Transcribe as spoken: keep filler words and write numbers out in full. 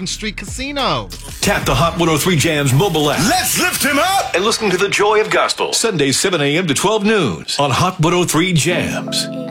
Bourbon Street Casino. Tap the Hot one oh three Jams mobile app. Let's lift him up And listen to The Joy of Gospel, Sundays seven a.m. to twelve noon on Hot one oh three Jams.